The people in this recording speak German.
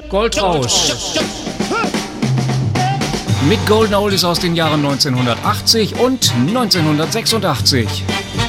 Goldrausch. Mit Golden Oldies aus den Jahren 1980 und 1986.